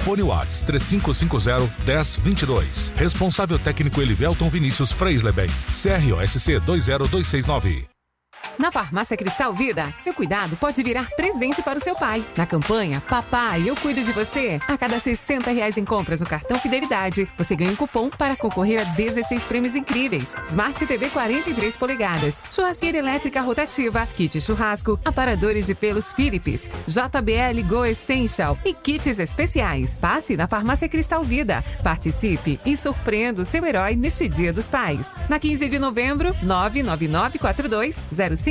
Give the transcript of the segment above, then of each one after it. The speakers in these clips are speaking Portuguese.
Fone WhatsApp 3550-1022. Responsável técnico Elivelton Vinícius Freisleben. CROSC 20269. Na Farmácia Cristal Vida, seu cuidado pode virar presente para o seu pai. Na campanha Papai, eu cuido de você, a cada R$60 em compras no cartão Fidelidade, você ganha um cupom para concorrer a 16 prêmios incríveis. Smart TV 43 polegadas, churrasqueira elétrica rotativa, kit churrasco, aparadores de pelos Philips, JBL Go Essential e kits especiais. Passe na Farmácia Cristal Vida, participe e surpreenda o seu herói neste Dia dos Pais. Na 15 de novembro, 999420575.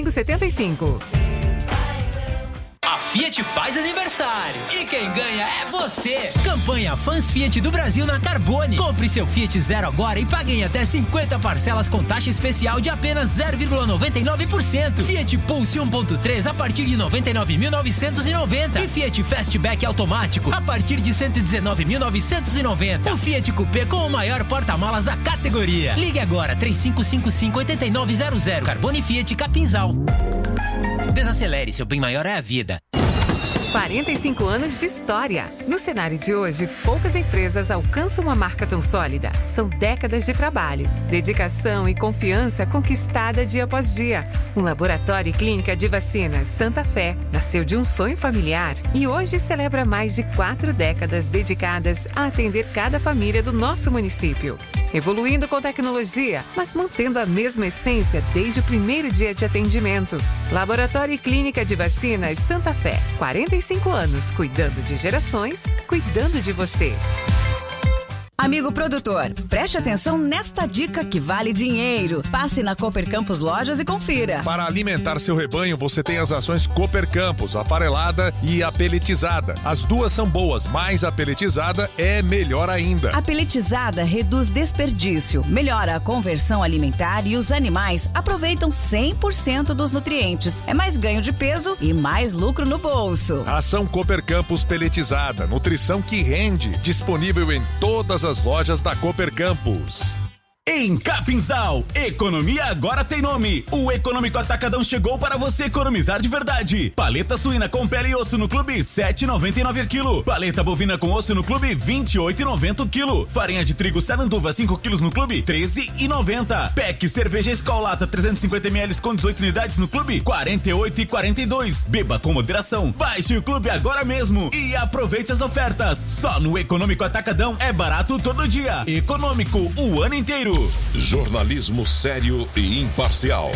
A Fiat faz aniversário e quem ganha é você. Campanha Fãs Fiat do Brasil na Carbone. Compre seu Fiat Zero agora e pague em até 50 parcelas com taxa especial de apenas 0,99%. Fiat Pulse 1.3 a partir de 99.990 e Fiat Fastback automático a partir de 119.990. O Fiat Coupé com o maior porta-malas da categoria. Ligue agora 3555-8900. Carbone Fiat Capinzal. Desacelere, seu bem maior é a vida. 45 anos de história. No cenário de hoje, poucas empresas alcançam uma marca tão sólida. São décadas de trabalho, dedicação e confiança conquistada dia após dia. Um laboratório e clínica de vacinas Santa Fé nasceu de um sonho familiar e hoje celebra mais de 4 décadas dedicadas a atender cada família do nosso município. Evoluindo com tecnologia, mas mantendo a mesma essência desde o primeiro dia de atendimento. Laboratório e Clínica de Vacinas Santa Fé. 45 anos, cuidando de gerações, cuidando de você. Amigo produtor, preste atenção nesta dica que vale dinheiro. Passe na Cooper Campos Lojas e confira. Para alimentar seu rebanho, você tem as rações Cooper Campos, a farelada e a peletizada. As duas são boas, mas a peletizada é melhor ainda. A peletizada reduz desperdício, melhora a conversão alimentar e os animais aproveitam 100% dos nutrientes. É mais ganho de peso e mais lucro no bolso. Ração Cooper Campos peletizada, nutrição que rende, disponível em todas as lojas da Cooper Campos. Em Capinzal, economia agora tem nome. O Econômico Atacadão chegou para você economizar de verdade. Paleta suína com pele e osso no clube, R$7,99 a quilo. Paleta bovina com osso no clube, R$28,90 o quilo. Farinha de trigo Saranduva 5 quilos no clube, R$13,90. PEC cerveja Skol Lata 350 ml com 18 unidades no clube, R$48,42. Beba com moderação. Baixe o clube agora mesmo e aproveite as ofertas. Só no Econômico Atacadão é barato todo dia. Econômico o ano inteiro. Jornalismo sério e imparcial.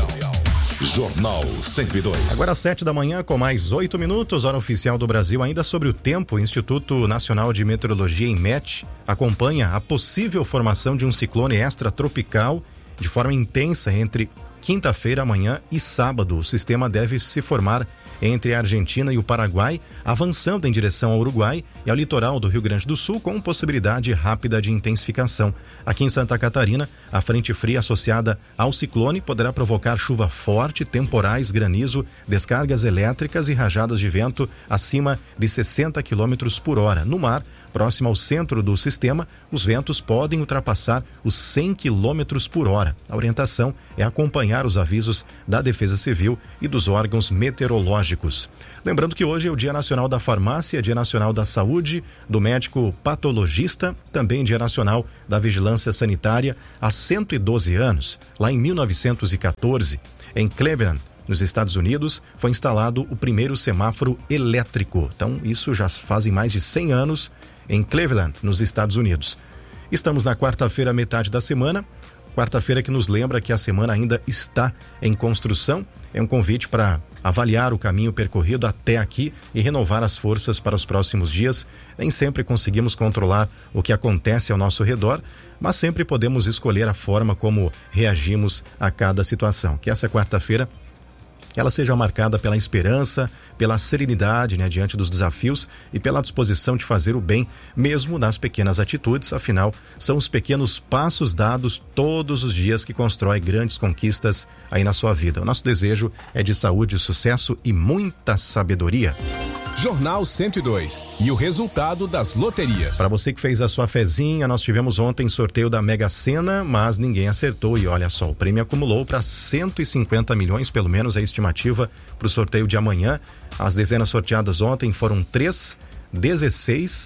Jornal 102. Agora às 7 da manhã, com mais 8 minutos, hora oficial do Brasil. Ainda sobre o tempo, o Instituto Nacional de Meteorologia, INMET, acompanha a possível formação de um ciclone extratropical de forma intensa entre quinta-feira, amanhã e sábado. O sistema deve se formar entre a Argentina e o Paraguai, avançando em direção ao Uruguai e ao litoral do Rio Grande do Sul, com possibilidade rápida de intensificação. Aqui em Santa Catarina, a frente fria associada ao ciclone poderá provocar chuva forte, temporais, granizo, descargas elétricas e rajadas de vento acima de 60 km por hora. No mar, próximo ao centro do sistema, os ventos podem ultrapassar os 100 km por hora. A orientação é acompanhar os avisos da Defesa Civil e dos órgãos meteorológicos. Lembrando que hoje é o Dia Nacional da Farmácia, Dia Nacional da Saúde, do médico patologista, também Dia Nacional da Vigilância Sanitária. Há 112 anos, lá em 1914, em Cleveland, nos Estados Unidos, foi instalado o primeiro semáforo elétrico. Então, isso já fazem mais de 100 anos em Cleveland, nos Estados Unidos. Estamos na quarta-feira, metade da semana. Quarta-feira que nos lembra que a semana ainda está em construção. É um convite para avaliar o caminho percorrido até aqui e renovar as forças para os próximos dias. Nem sempre conseguimos controlar o que acontece ao nosso redor, mas sempre podemos escolher a forma como reagimos a cada situação. Que essa quarta-feira ela seja marcada pela esperança, pela serenidade, diante dos desafios e pela disposição de fazer o bem, mesmo nas pequenas atitudes. Afinal, são os pequenos passos dados todos os dias que constrói grandes conquistas aí na sua vida. O nosso desejo é de saúde, sucesso e muita sabedoria. Jornal 102 e o resultado das loterias. Para você que fez a sua fezinha, nós tivemos ontem sorteio da Mega Sena, mas ninguém acertou e olha só, o prêmio acumulou para 150 milhões, pelo menos a estimativa para o sorteio de amanhã. As dezenas sorteadas ontem foram 3, 16,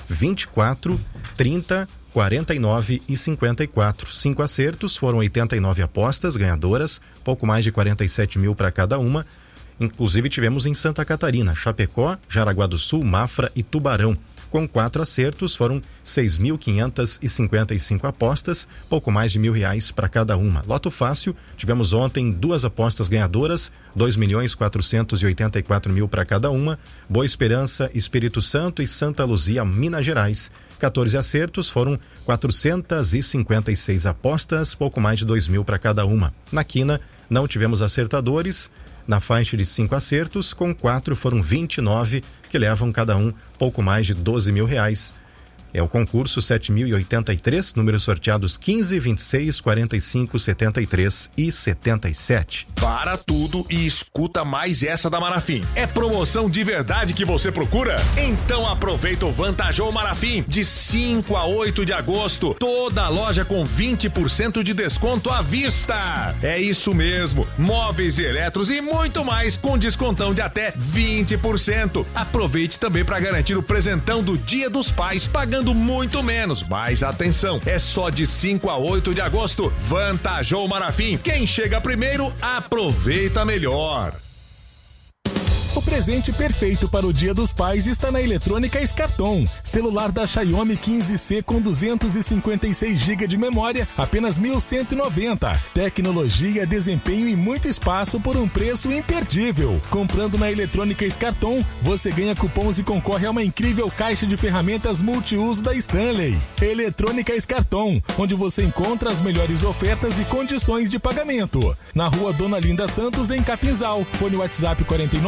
24, 30, 49 e 54. 5 acertos, foram 89 apostas ganhadoras, pouco mais de 47 mil para cada uma. Inclusive tivemos em Santa Catarina, Chapecó, Jaraguá do Sul, Mafra e Tubarão. Com 4 acertos, foram 6.555 apostas, pouco mais de R$1.000 para cada uma. Loto Fácil, tivemos ontem 2 apostas ganhadoras, 2.484.000 para cada uma. Boa Esperança, Espírito Santo e Santa Luzia, Minas Gerais. 14 acertos, foram 456 apostas, pouco mais de R$2.000 para cada uma. Na quina, não tivemos acertadores. Na faixa de 5 acertos, com 4 foram 29, que levam cada um pouco mais de R$12.000. É o concurso 7.083, números sorteados 15, 26, 45, 73 e 77. Para tudo e escuta mais essa da Marafim. É promoção de verdade que você procura? Então aproveita o Vantajou Marafim, de 5 a 8 de agosto. Toda a loja com 20% de desconto à vista. É isso mesmo, móveis e eletros e muito mais, com descontão de até 20%. Aproveite também para garantir o presentão do Dia dos Pais, pagando muito menos. Mas atenção, é só de 5 a 8 de agosto. Vantajou Marafim. Quem chega primeiro, aproveita melhor. O presente perfeito para o Dia dos Pais está na Eletrônica Scarton. Celular da Xiaomi 15C com 256 GB de memória, apenas 1.190. Tecnologia, desempenho e muito espaço por um preço imperdível. Comprando na Eletrônica Scarton, você ganha cupons e concorre a uma incrível caixa de ferramentas multiuso da Stanley. Eletrônica Scarton, onde você encontra as melhores ofertas e condições de pagamento. Na Rua Dona Linda Santos, em Capinzal. Fone WhatsApp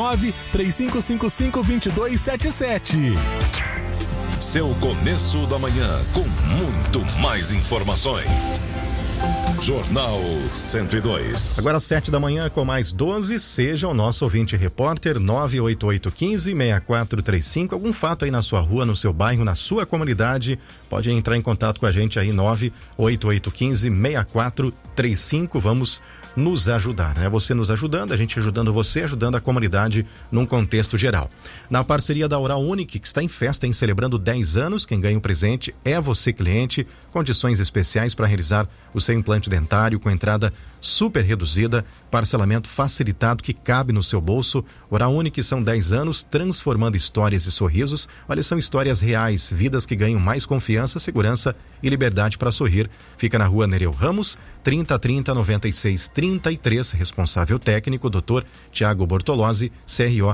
49-3555-2277. Seu começo da manhã com muito mais informações. Jornal 102. Agora 7 da manhã com mais 12, seja o nosso ouvinte repórter 98815-6435. Algum fato aí na sua rua, no seu bairro, na sua comunidade, pode entrar em contato com a gente aí 98815-6435. Vamos nos ajudar, né? Você nos ajudando, a gente ajudando você, ajudando a comunidade num contexto geral. Na parceria da Oral Unique, que está em festa, celebrando 10 anos, quem ganha o presente é você, cliente. Condições especiais para realizar o seu implante dentário com entrada super reduzida, parcelamento facilitado que cabe no seu bolso. Oral Unique, são 10 anos transformando histórias e sorrisos. Olha, são histórias reais, vidas que ganham mais confiança, segurança e liberdade para sorrir. Fica na Rua Nereu Ramos, 3030 96 33, responsável técnico Dr. Tiago Bortolozzi, CRO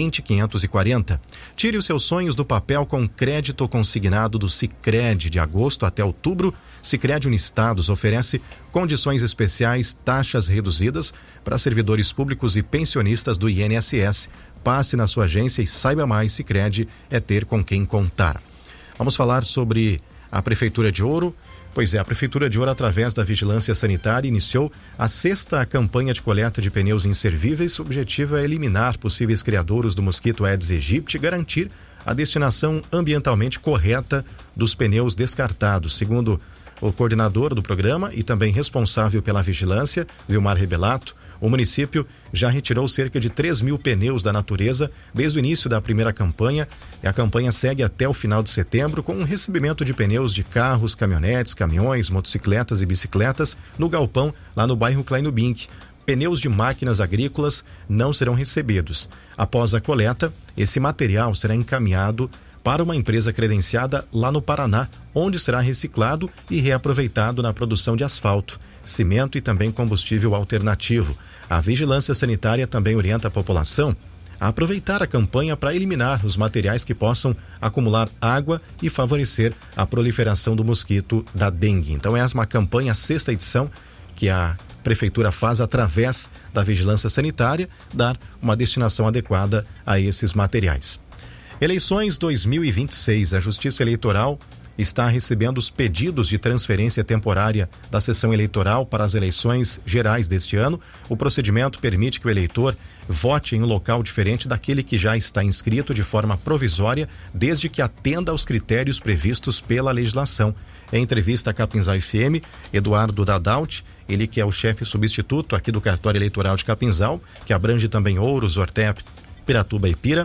20540. Tire os seus sonhos do papel com crédito consignado do Sicredi. De agosto até outubro, Sicredi Unistados oferece condições especiais, taxas reduzidas para servidores públicos e pensionistas do INSS. Passe na sua agência e saiba mais. Sicredi é ter com quem contar. Vamos falar sobre a Prefeitura de Ouro. Pois é, a Prefeitura de Ouro, através da Vigilância Sanitária, iniciou a 6ª campanha de coleta de pneus inservíveis. O objetivo é eliminar possíveis criadouros do mosquito Aedes aegypti e garantir a destinação ambientalmente correta dos pneus descartados. Segundo o coordenador do programa e também responsável pela vigilância, Vilmar Rebelato, o município já retirou cerca de 3.000 pneus da natureza desde o início da primeira campanha. E a campanha segue até o final de setembro, com um recebimento de pneus de carros, caminhonetes, caminhões, motocicletas e bicicletas no galpão lá no bairro Kleino Bink. Pneus de máquinas agrícolas não serão recebidos. Após a coleta, esse material será encaminhado para uma empresa credenciada lá no Paraná, onde será reciclado e reaproveitado na produção de asfalto, cimento e também combustível alternativo. A Vigilância Sanitária também orienta a população a aproveitar a campanha para eliminar os materiais que possam acumular água e favorecer a proliferação do mosquito da dengue. Então é uma campanha, a 6ª edição, que a Prefeitura faz através da Vigilância Sanitária, dar uma destinação adequada a esses materiais. Eleições 2026. A Justiça Eleitoral está recebendo os pedidos de transferência temporária da sessão eleitoral para as eleições gerais deste ano. O procedimento permite que o eleitor vote em um local diferente daquele que já está inscrito de forma provisória, desde que atenda aos critérios previstos pela legislação. Em entrevista à Capinzal FM, Eduardo Dadalt, ele que é o chefe substituto aqui do cartório eleitoral de Capinzal, que abrange também Ouros, Orté, Piratuba e Pira,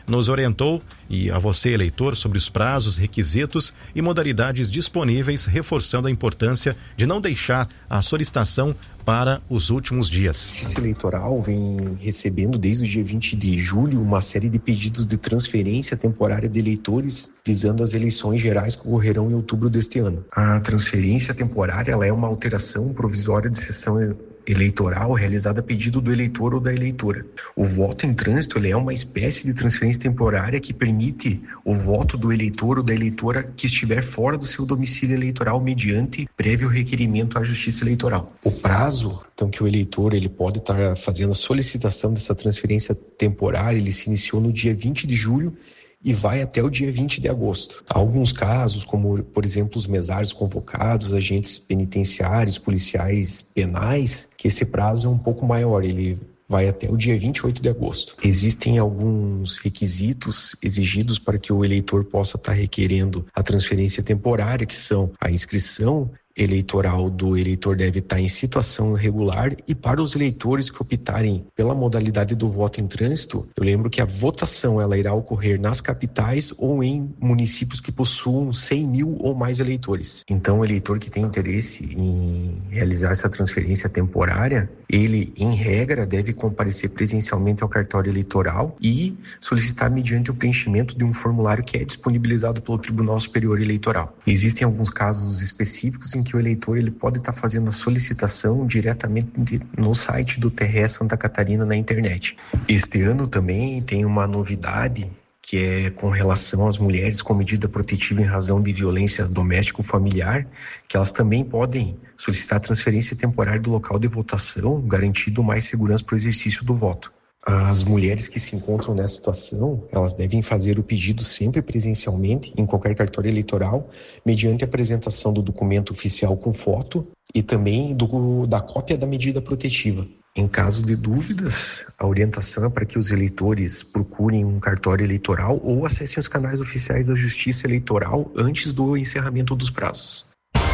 nos orientou, e a você, eleitor, sobre os prazos, requisitos e modalidades disponíveis, reforçando a importância de não deixar a solicitação para os últimos dias. A Justiça Eleitoral vem recebendo desde o dia 20 de julho uma série de pedidos de transferência temporária de eleitores visando as eleições gerais que ocorrerão em outubro deste ano. A transferência temporária ela é uma alteração provisória de sessão eleitoral realizada a pedido do eleitor ou da eleitora. O voto em trânsito ele é uma espécie de transferência temporária que permite o voto do eleitor ou da eleitora que estiver fora do seu domicílio eleitoral mediante prévio requerimento à Justiça Eleitoral. O prazo, então, que o eleitor ele pode estar fazendo a solicitação dessa transferência temporária, ele se iniciou no dia 20 de julho e vai até o dia 20 de agosto. Há alguns casos, como, por exemplo, os mesários convocados, agentes penitenciários, policiais penais, que esse prazo é um pouco maior, ele vai até o dia 28 de agosto. Existem alguns requisitos exigidos para que o eleitor possa estar requerendo a transferência temporária, que são a inscrição eleitoral do eleitor deve estar em situação regular, e para os eleitores que optarem pela modalidade do voto em trânsito, eu lembro que a votação ela irá ocorrer nas capitais ou em municípios que possuam 100 mil ou mais eleitores. Então, o eleitor que tem interesse em realizar essa transferência temporária, ele, em regra, deve comparecer presencialmente ao cartório eleitoral e solicitar mediante o preenchimento de um formulário que é disponibilizado pelo Tribunal Superior Eleitoral. Existem alguns casos específicos em que o eleitor ele pode estar fazendo a solicitação diretamente no site do TRE Santa Catarina na internet. Este ano também tem uma novidade que é com relação às mulheres com medida protetiva em razão de violência doméstico-familiar, que elas também podem solicitar transferência temporária do local de votação, garantindo mais segurança para o exercício do voto. As mulheres que se encontram nessa situação, elas devem fazer o pedido sempre presencialmente em qualquer cartório eleitoral, mediante a apresentação do documento oficial com foto e também da cópia da medida protetiva. Em caso de dúvidas, a orientação é para que os eleitores procurem um cartório eleitoral ou acessem os canais oficiais da Justiça Eleitoral antes do encerramento dos prazos.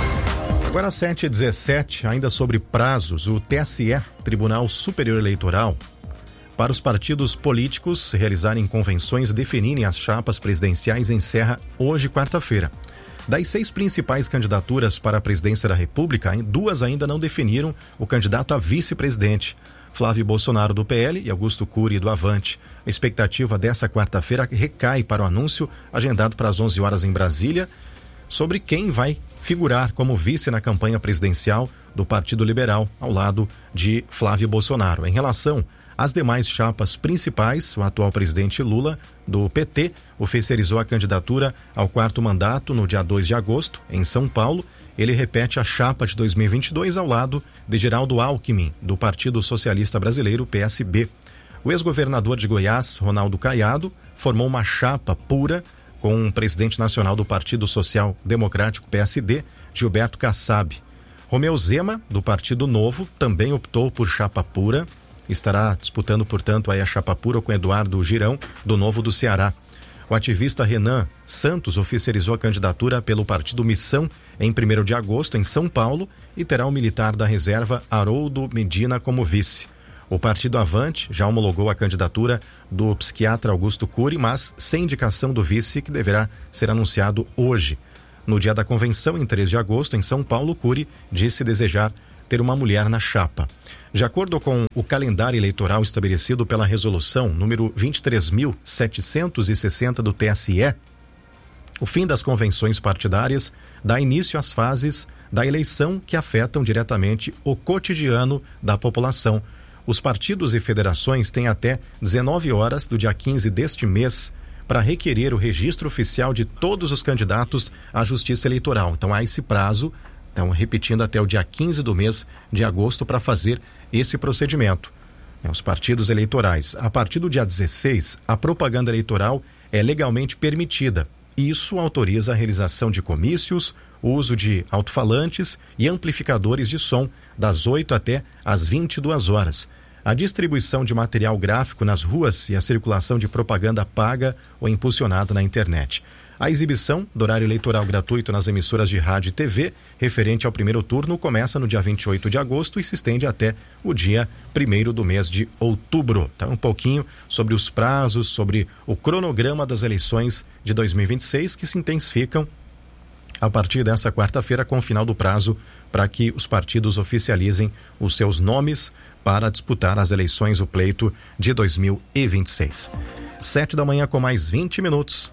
Agora 7h17, ainda sobre prazos, o TSE, Tribunal Superior Eleitoral, para os partidos políticos realizarem convenções e definirem as chapas presidenciais, encerra hoje, quarta-feira. Das 6 principais candidaturas para a presidência da República, 2 ainda não definiram o candidato a vice-presidente. Flávio Bolsonaro, do PL, e Augusto Cury, do Avante. A expectativa dessa quarta-feira recai para o anúncio agendado para as 11 horas em Brasília sobre quem vai figurar como vice na campanha presidencial do Partido Liberal, ao lado de Flávio Bolsonaro. Em relação às demais chapas principais, o atual presidente Lula, do PT, oficializou a candidatura ao 4º mandato no dia 2 de agosto, em São Paulo. Ele repete a chapa de 2022 ao lado de Geraldo Alckmin, do Partido Socialista Brasileiro, PSB. O ex-governador de Goiás, Ronaldo Caiado, formou uma chapa pura com o presidente nacional do Partido Social Democrático, PSD, Gilberto Kassab. Romeu Zema, do Partido Novo, também optou por chapa pura. Estará disputando, portanto, aí a chapa pura com Eduardo Girão, do Novo do Ceará. O ativista Renan Santos oficializou a candidatura pelo Partido Missão em 1º de agosto, em São Paulo, e terá o militar da reserva Haroldo Medina como vice. O Partido Avante já homologou a candidatura do psiquiatra Augusto Cury, mas sem indicação do vice, que deverá ser anunciado hoje. No dia da convenção, em 3 de agosto, em São Paulo, Cury disse desejar ter uma mulher na chapa. De acordo com o calendário eleitoral estabelecido pela resolução número 23.760 do TSE, o fim das convenções partidárias dá início às fases da eleição que afetam diretamente o cotidiano da população. Os partidos e federações têm até 19 horas do dia 15 deste mês para requerer o registro oficial de todos os candidatos à Justiça Eleitoral. Então há esse prazo, então repetindo, até o dia 15 do mês de agosto para fazer esse procedimento. Os partidos eleitorais, a partir do dia 16, a propaganda eleitoral é legalmente permitida. Isso autoriza a realização de comícios, o uso de alto-falantes e amplificadores de som das 8 até às 22 horas. A distribuição de material gráfico nas ruas e a circulação de propaganda paga ou impulsionada na internet. A exibição do horário eleitoral gratuito nas emissoras de rádio e TV, referente ao primeiro turno, começa no dia 28 de agosto e se estende até o dia 1º do mês de outubro. Então, um pouquinho sobre os prazos, sobre o cronograma das eleições de 2026, que se intensificam a partir dessa quarta-feira, com o final do prazo para que os partidos oficializem os seus nomes para disputar as eleições, o pleito de 2026. 7 da manhã com mais 20 minutos.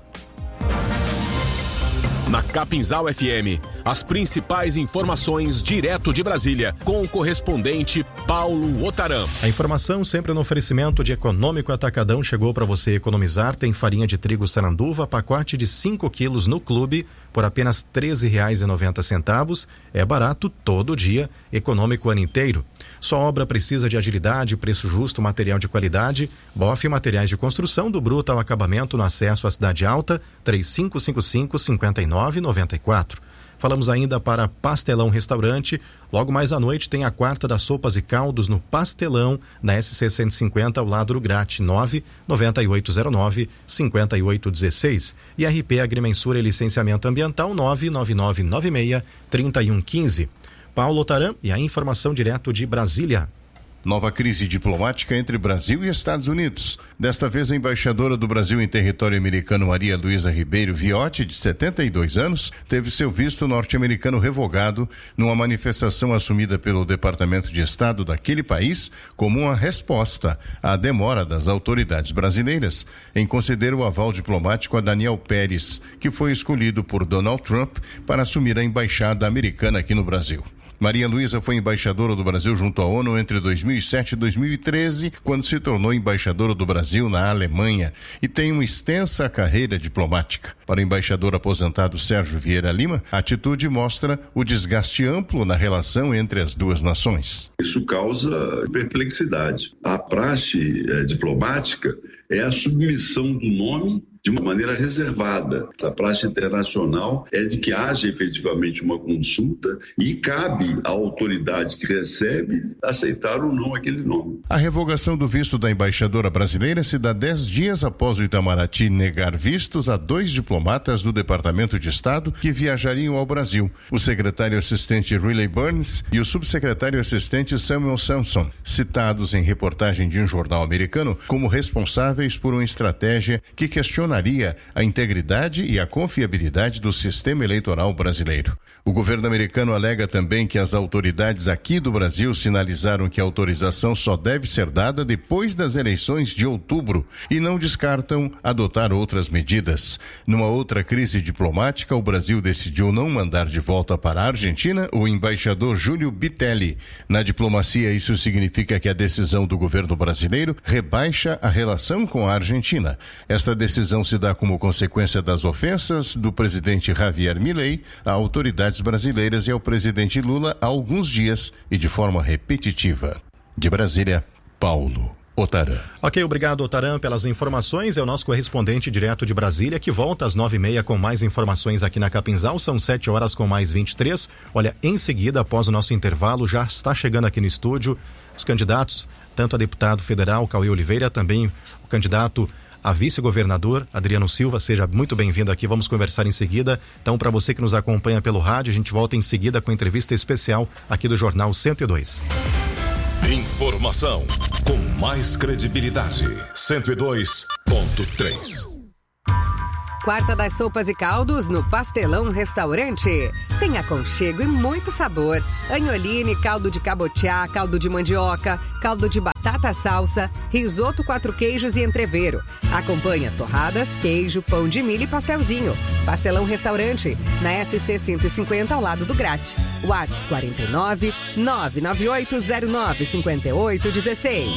Na Capinzal FM, as principais informações direto de Brasília, com o correspondente Paulo Otaram. A informação sempre no oferecimento de Econômico Atacadão chegou para você economizar. Tem farinha de trigo Saranduva, pacote de 5 quilos no clube por apenas R$ 13,90. É barato todo dia, econômico o ano inteiro. Sua obra precisa de agilidade, preço justo, material de qualidade. Bofe Materiais de Construção, do bruto ao acabamento, no acesso à Cidade Alta, 3555-5994. Falamos ainda para Pastelão Restaurante. Logo mais à noite tem a quarta das sopas e caldos no Pastelão, na SC 150, ao lado do Grate, 99809-5816. E RP Agrimensura e Licenciamento Ambiental, 99996-3115. Paulo Otaram e a informação direto de Brasília. Nova crise diplomática entre Brasil e Estados Unidos. Desta vez, a embaixadora do Brasil em território americano, Maria Luísa Ribeiro Viotti, de 72 anos, teve seu visto norte-americano revogado numa manifestação assumida pelo Departamento de Estado daquele país como uma resposta à demora das autoridades brasileiras em conceder o aval diplomático a Daniel Pérez, que foi escolhido por Donald Trump para assumir a embaixada americana aqui no Brasil. Maria Luísa foi embaixadora do Brasil junto à ONU entre 2007 e 2013, quando se tornou embaixadora do Brasil na Alemanha, e tem uma extensa carreira diplomática. Para o embaixador aposentado Sérgio Vieira Lima, a atitude mostra o desgaste amplo na relação entre as duas nações. Isso causa perplexidade. A praxe diplomática é a submissão do nome de uma maneira reservada. A praxe internacional é de que haja efetivamente uma consulta e cabe à autoridade que recebe aceitar ou não aquele nome. A revogação do visto da embaixadora brasileira se dá 10 dias após o Itamaraty negar vistos a 2 diplomatas do Departamento de Estado que viajariam ao Brasil, o secretário assistente Riley Burns e o subsecretário assistente Samuel Sampson, citados em reportagem de um jornal americano como responsáveis por uma estratégia que questiona a integridade e a confiabilidade do sistema eleitoral brasileiro. O governo americano alega também que as autoridades aqui do Brasil sinalizaram que a autorização só deve ser dada depois das eleições de outubro e não descartam adotar outras medidas. Numa outra crise diplomática, o Brasil decidiu não mandar de volta para a Argentina o embaixador Júlio Bitelli. Na diplomacia, isso significa que a decisão do governo brasileiro rebaixa a relação com a Argentina. Esta decisão se dá como consequência das ofensas do presidente Javier Milei a autoridades brasileiras e ao presidente Lula há alguns dias e de forma repetitiva. De Brasília, Paulo Otaram. Ok, obrigado, Otaram, pelas informações. É o nosso correspondente direto de Brasília, que volta às 9h30 com mais informações aqui na Capinzal. São 7 horas com mais 23. Olha, em seguida, após o nosso intervalo, já está chegando aqui no estúdio os candidatos, tanto a deputado federal, Cauê Oliveira, também o candidato a vice-governador Adriano Silva. Seja muito bem-vindo aqui, vamos conversar em seguida. Então, para você que nos acompanha pelo rádio, a gente volta em seguida com entrevista especial aqui do Jornal 102. Informação com mais credibilidade. 102.3. Quarta das sopas e caldos no Pastelão Restaurante. Tem aconchego e muito sabor. Anholine, caldo de cabotiá, caldo de mandioca, caldo de batata salsa, risoto 4 queijos e entrevero. Acompanha torradas, queijo, pão de milho e pastelzinho. Pastelão Restaurante, na SC 150 ao lado do Grate. WhatsApp 49 99809 5816.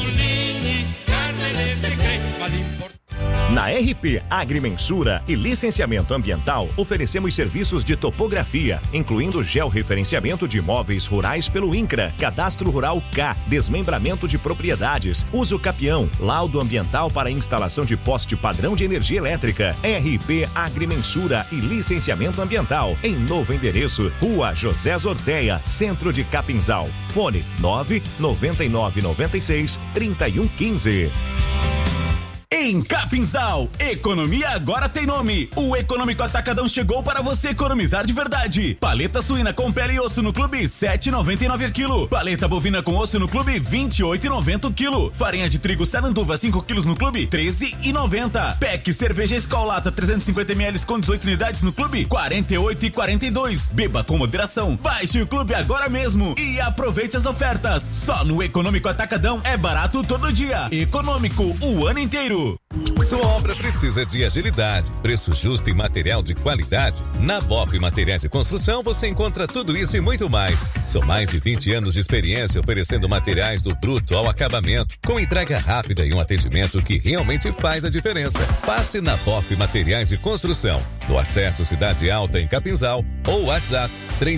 Na RP Agrimensura e Licenciamento Ambiental, oferecemos serviços de topografia, incluindo georreferenciamento de imóveis rurais pelo INCRA, Cadastro Rural K, desmembramento de propriedades, uso capião, laudo ambiental para instalação de poste padrão de energia elétrica. RP Agrimensura e Licenciamento Ambiental, em novo endereço, Rua José Zorteia, Centro de Capinzal. Fone 99996-3115. Em Capinzal, economia agora tem nome. O Econômico Atacadão chegou para você economizar de verdade. Paleta suína com pele e osso no clube, 7,99 kg. Paleta bovina com osso no clube, 28,90 kg. Farinha de trigo Saranduva, 5 kg no clube, 13,90. Pack cerveja Skol Lata 350 ml com 18 unidades no clube, 48,42. Beba com moderação. Baixe o clube agora mesmo e aproveite as ofertas. Só no Econômico Atacadão é barato todo dia. Econômico o ano inteiro. Sua obra precisa de agilidade, preço justo e material de qualidade? Na BOF Materiais de Construção você encontra tudo isso e muito mais. São mais de 20 anos de experiência oferecendo materiais do bruto ao acabamento, com entrega rápida e um atendimento que realmente faz a diferença. Passe na BOF Materiais de Construção, no Acesso Cidade Alta em Capinzal ou WhatsApp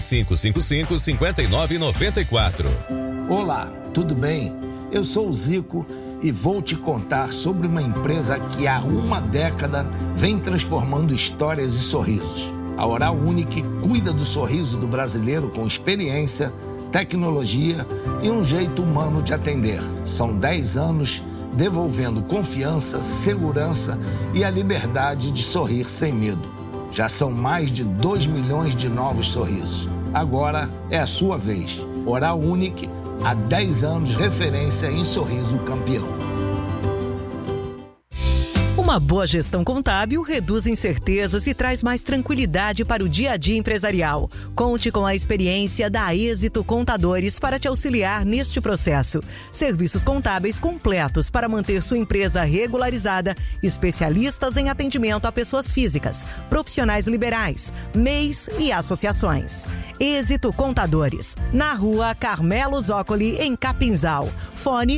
3555-5994. Olá, tudo bem? Eu sou o Zico e vou te contar sobre uma empresa que há uma década vem transformando histórias e sorrisos. A Oral Unique cuida do sorriso do brasileiro com experiência, tecnologia e um jeito humano de atender. São 10 anos devolvendo confiança, segurança e a liberdade de sorrir sem medo. Já são mais de 2 milhões de novos sorrisos. Agora é a sua vez. Oral Unique, há 10 anos, referência em sorriso campeão. Uma boa gestão contábil reduz incertezas e traz mais tranquilidade para o dia a dia empresarial. Conte com a experiência da Êxito Contadores para te auxiliar neste processo. Serviços contábeis completos para manter sua empresa regularizada, especialistas em atendimento a pessoas físicas, profissionais liberais, MEIs e associações. Êxito Contadores, na Rua Carmelo Zócoli, em Capinzal. Fone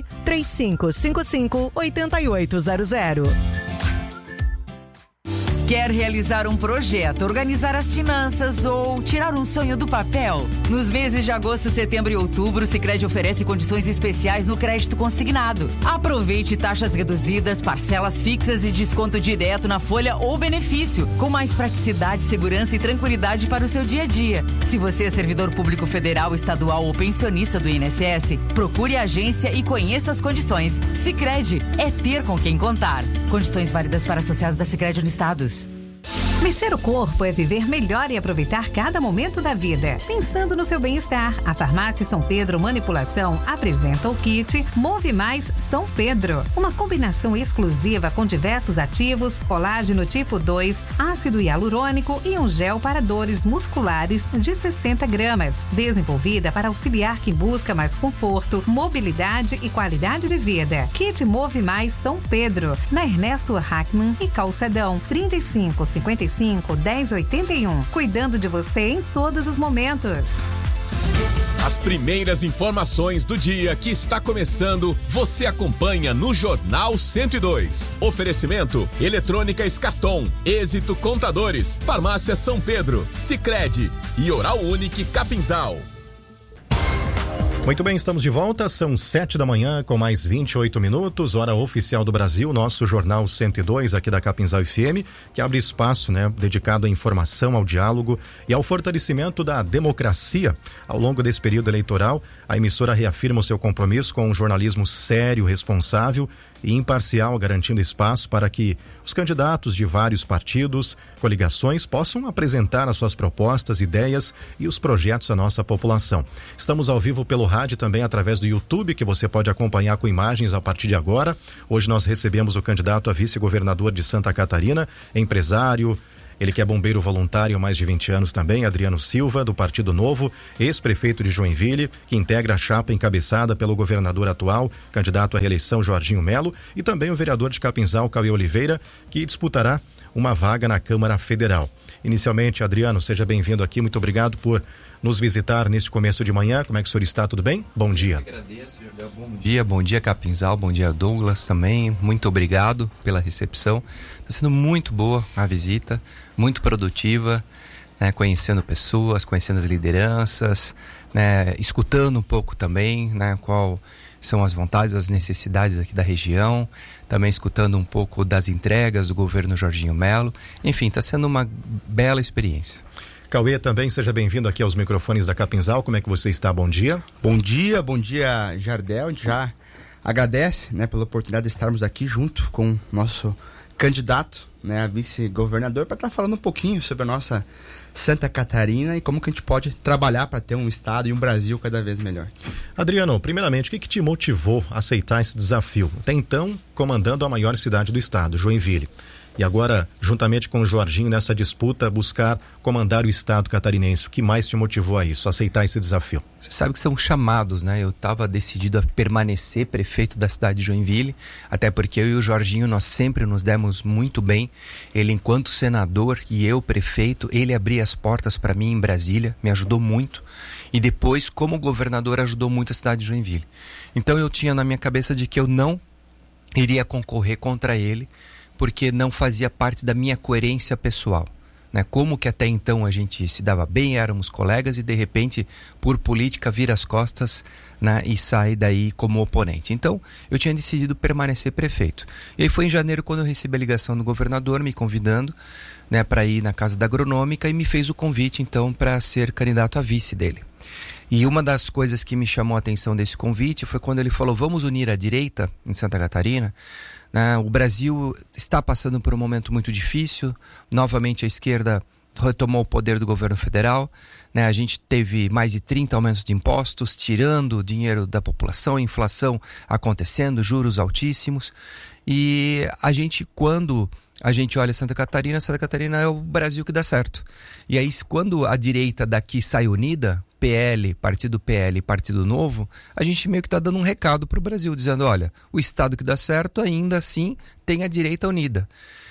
3555-8800. Quer realizar um projeto, organizar as finanças ou tirar um sonho do papel? Nos meses de agosto, setembro e outubro, o Sicredi oferece condições especiais no crédito consignado. Aproveite taxas reduzidas, parcelas fixas e desconto direto na folha ou benefício, com mais praticidade, segurança e tranquilidade para o seu dia a dia. Se você é servidor público federal, estadual ou pensionista do INSS, procure a agência e conheça as condições. Sicredi é ter com quem contar. Condições válidas para associados da Sicredi Unistados. Mexer o corpo é viver melhor e aproveitar cada momento da vida. Pensando no seu bem-estar, a Farmácia São Pedro Manipulação apresenta o kit Move Mais São Pedro. Uma combinação exclusiva com diversos ativos, colágeno tipo 2, ácido hialurônico e um gel para dores musculares de 60 gramas. Desenvolvida para auxiliar quem busca mais conforto, mobilidade e qualidade de vida. Kit Move Mais São Pedro, na Ernesto Hackman e Calçadão, 3555 1081, cuidando de você em todos os momentos. As primeiras informações do dia que está começando, você acompanha no Jornal 102. Oferecimento: Eletrônica Escarton, Êxito Contadores, Farmácia São Pedro, Sicredi e Oral Unique Capinzal. Muito bem, estamos de volta, são 7 da manhã com mais 28 minutos, hora oficial do Brasil, nosso Jornal 102 aqui da Capinzal FM, que abre espaço, dedicado à informação, ao diálogo e ao fortalecimento da democracia. Ao longo desse período eleitoral, a emissora reafirma o seu compromisso com um jornalismo sério, responsável e imparcial, garantindo espaço para que os candidatos de vários partidos, coligações, possam apresentar as suas propostas, ideias e os projetos à nossa população. Estamos ao vivo pelo rádio também através do YouTube, que você pode acompanhar com imagens a partir de agora. Hoje nós recebemos o candidato a vice-governador de Santa Catarina, empresário, ele que é bombeiro voluntário há mais de 20 anos também, Adriano Silva, do Partido Novo, ex-prefeito de Joinville, que integra a chapa encabeçada pelo governador atual, candidato à reeleição Jorginho Melo, e também o vereador de Capinzal, Cauê Oliveira, que disputará uma vaga na Câmara Federal. Inicialmente, Adriano, seja bem-vindo aqui, muito obrigado por nos visitar neste começo de manhã. Como é que o senhor está? Tudo bem? Bom dia. Eu agradeço, Jordão. Bom dia Capinzal, bom dia Douglas também, muito obrigado pela recepção. Está sendo muito boa a visita, muito produtiva, conhecendo pessoas, conhecendo as lideranças, escutando um pouco também, qual são as vontades, as necessidades aqui da região, também escutando um pouco das entregas do governo Jorginho Melo. Enfim, está sendo uma bela experiência. Cauê, também seja bem-vindo aqui aos microfones da Capinzal. Como é que você está? Bom dia. Bom dia Jardel. Já agradece, né, pela oportunidade de estarmos aqui junto com o nosso candidato, né, a vice-governador, para estar falando um pouquinho sobre a nossa Santa Catarina e como que a gente pode trabalhar para ter um estado e um Brasil cada vez melhor. Adriano, primeiramente, o que te motivou a aceitar esse desafio? Até então, comandando a maior cidade do estado, Joinville. E agora, juntamente com o Jorginho, nessa disputa, buscar comandar o estado catarinense. O que mais te motivou a isso, a aceitar esse desafio? Você sabe que são chamados, né? Eu estava decidido a permanecer prefeito da cidade de Joinville, até porque eu e o Jorginho, nós sempre nos demos muito bem. Ele, enquanto senador, e eu, prefeito, ele abria as portas para mim em Brasília, me ajudou muito. E depois, como governador, ajudou muito a cidade de Joinville. Então eu tinha na minha cabeça de que eu não iria concorrer contra ele, porque não fazia parte da minha coerência pessoal, né? Como que até então a gente se dava bem, éramos colegas e de repente, por política, vira as costas, né, e sai daí como oponente. Então, eu tinha decidido permanecer prefeito. E aí foi em janeiro quando eu recebi a ligação do governador me convidando, né, para ir na Casa da Agronômica e me fez o convite então para ser candidato a vice dele. E uma das coisas que me chamou a atenção desse convite foi quando ele falou: vamos unir a direita em Santa Catarina. O Brasil está passando por um momento muito difícil. Novamente a esquerda retomou o poder do governo federal, né? A gente teve mais de 30 aumentos de impostos, tirando o dinheiro da população, inflação acontecendo, juros altíssimos. E a gente, quando a gente olha Santa Catarina é o Brasil que dá certo. E aí, quando a direita daqui sai unida, Partido PL e Partido Novo, a gente meio que está dando um recado para o Brasil, dizendo: olha, o Estado que dá certo ainda assim tem a direita unida.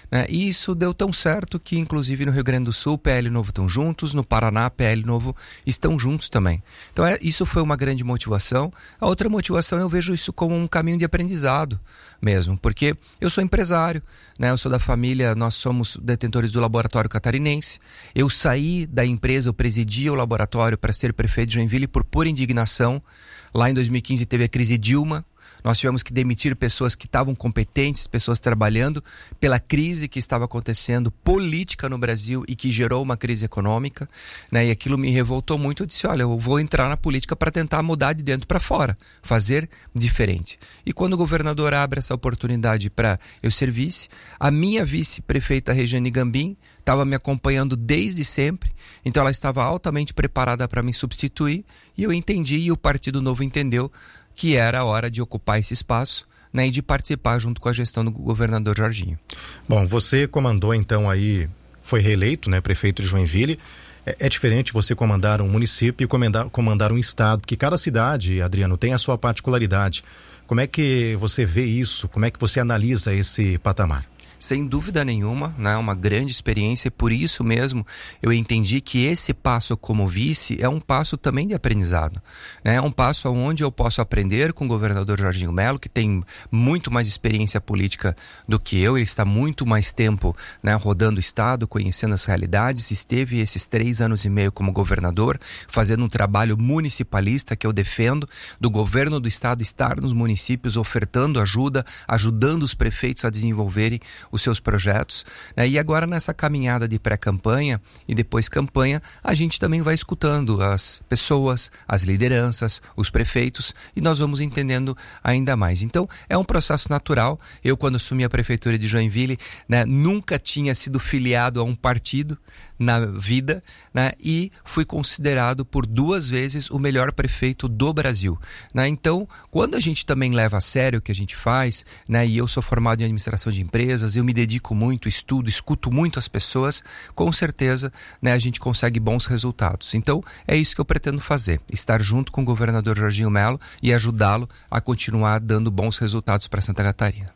E isso deu tão certo que, inclusive, no Rio Grande do Sul, PL e Novo estão juntos, no Paraná, PL e Novo estão juntos também. Então, isso foi uma grande motivação. A outra motivação, eu vejo isso como um caminho de aprendizado mesmo, porque eu sou empresário, né? Eu sou da família, nós somos detentores do Laboratório Catarinense. Eu saí da empresa, eu presidi o laboratório para ser prefeito de Joinville por pura indignação. Lá em 2015 teve a crise Dilma. Nós tivemos que demitir pessoas que estavam competentes, pessoas trabalhando pela crise que estava acontecendo política no Brasil e que gerou uma crise econômica, né? E aquilo me revoltou muito. Eu disse: olha, eu vou entrar na política para tentar mudar de dentro para fora, fazer diferente. E quando o governador abre essa oportunidade para eu ser vice, a minha vice-prefeita Regiane Gambim estava me acompanhando desde sempre, então ela estava altamente preparada para me substituir, e eu entendi, e o Partido Novo entendeu, que era a hora de ocupar esse espaço, né, e de participar junto com a gestão do governador Jorginho. Bom, você comandou então aí, foi reeleito, né, prefeito de Joinville. É diferente você comandar um município e comandar um estado, porque cada cidade, Adriano, tem a sua particularidade. Como é que você vê isso? Como é que você analisa esse patamar? Sem dúvida nenhuma, né? Uma grande experiência, e por isso mesmo eu entendi que esse passo como vice é um passo também de aprendizado, né? É um passo onde eu posso aprender com o governador Jorginho Melo, que tem muito mais experiência política do que eu. Ele está muito mais tempo, né, rodando o estado, conhecendo as realidades, esteve esses 3 anos e meio como governador, fazendo um trabalho municipalista que eu defendo, do governo do estado estar nos municípios ofertando ajuda, ajudando os prefeitos a desenvolverem os seus projetos, né? E agora nessa caminhada de pré-campanha e depois campanha, a gente também vai escutando as pessoas, as lideranças, os prefeitos, e nós vamos entendendo ainda mais. Então, é um processo natural. Eu, quando assumi a prefeitura de Joinville, né, nunca tinha sido filiado a um partido na vida, né, e fui considerado por 2 vezes o melhor prefeito do Brasil, né? Então, quando a gente também leva a sério o que a gente faz, né, e eu sou formado em administração de empresas, eu me dedico muito, estudo, escuto muito as pessoas, com certeza, né, a gente consegue bons resultados. Então, é isso que eu pretendo fazer, estar junto com o governador Jorginho Melo e ajudá-lo a continuar dando bons resultados para Santa Catarina.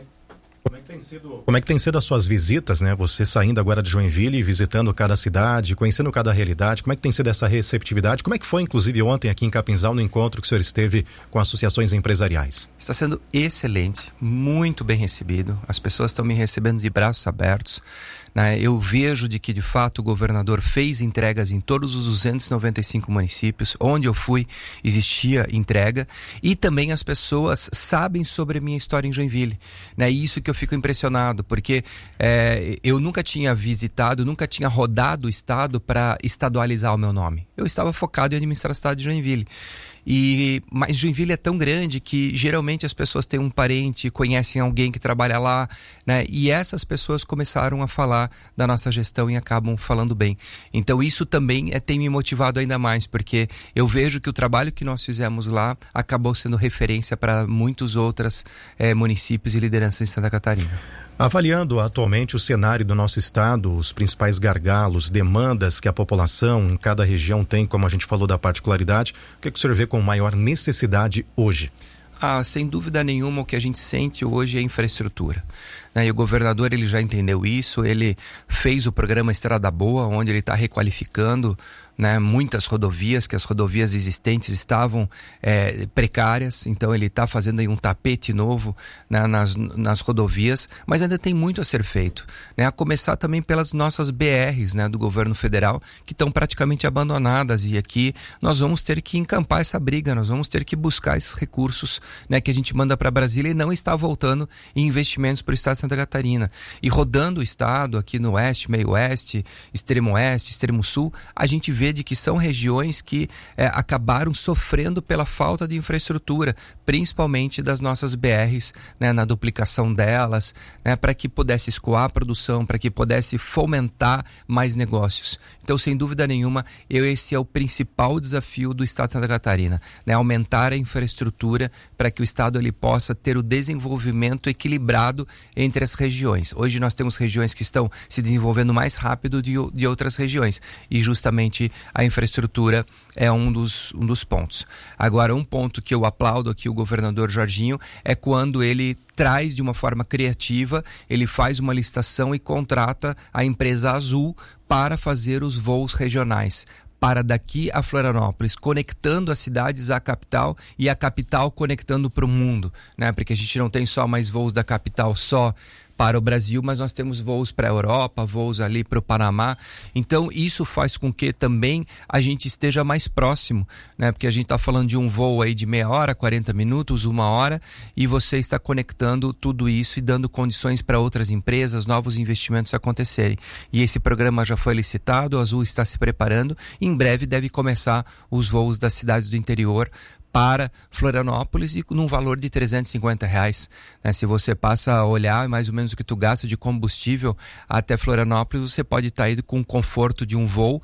Como é que tem sido as suas visitas, né? Você saindo agora de Joinville, visitando cada cidade, conhecendo cada realidade, como é que tem sido essa receptividade? Como é que foi, inclusive, ontem aqui em Capinzal, no encontro que o senhor esteve com associações empresariais? Está sendo excelente, muito bem recebido, as pessoas estão me recebendo de braços abertos, né? Eu vejo de que, de fato, o governador fez entregas em todos os 295 municípios, onde eu fui, existia entrega, e também as pessoas sabem sobre a minha história em Joinville, né? E isso que eu fico impressionado, porque eu nunca tinha visitado, nunca tinha rodado o estado para estadualizar o meu nome. Eu estava focado em administrar a cidade de Joinville. Mas Joinville é tão grande que geralmente as pessoas têm um parente, conhecem alguém que trabalha lá, né? E essas pessoas começaram a falar da nossa gestão e acabam falando bem. Então isso também tem me motivado ainda mais, porque eu vejo que o trabalho que nós fizemos lá acabou sendo referência para muitos outros municípios e lideranças em Santa Catarina. Avaliando atualmente o cenário do nosso estado, os principais gargalos, demandas que a população em cada região tem, como a gente falou da particularidade, o que o senhor vê com maior necessidade hoje? Sem dúvida nenhuma, o que a gente sente hoje é infraestrutura. E o governador ele já entendeu isso, ele fez o programa Estrada Boa, onde ele está requalificando muitas rodovias, que as rodovias existentes estavam precárias, então ele está fazendo aí um tapete novo nas rodovias, mas ainda tem muito a ser feito, a começar também pelas nossas BRs do governo federal, que estão praticamente abandonadas, e aqui nós vamos ter que encampar essa briga, nós vamos ter que buscar esses recursos que a gente manda para Brasília e não está voltando em investimentos para o estado de Santa Catarina. E rodando o estado aqui no oeste, meio oeste, extremo sul, a gente vê de que são regiões que acabaram sofrendo pela falta de infraestrutura, principalmente das nossas BRs, na duplicação delas, para que pudesse escoar a produção, para que pudesse fomentar mais negócios. Então, sem dúvida nenhuma, esse é o principal desafio do estado de Santa Catarina, aumentar a infraestrutura para que o estado ele possa ter o desenvolvimento equilibrado entre as regiões. Hoje nós temos regiões que estão se desenvolvendo mais rápido de outras regiões, e justamente a infraestrutura é um dos pontos. Agora, um ponto que eu aplaudo aqui o governador Jorginho é quando ele traz de uma forma criativa, ele faz uma licitação e contrata a empresa Azul para fazer os voos regionais para daqui a Florianópolis, conectando as cidades à capital e a capital conectando para o mundo, porque a gente não tem só mais voos da capital só para o Brasil, mas nós temos voos para a Europa, voos ali para o Panamá. Então isso faz com que também a gente esteja mais próximo, porque a gente está falando de um voo aí de meia hora, 40 minutos, 1 hora, e você está conectando tudo isso e dando condições para outras empresas, novos investimentos acontecerem. E esse programa já foi licitado, o Azul está se preparando, e em breve deve começar os voos das cidades do interior para Florianópolis e num valor de R$350, Se você passa a olhar mais ou menos o que tu gasta de combustível até Florianópolis, você pode estar indo com o conforto de um voo,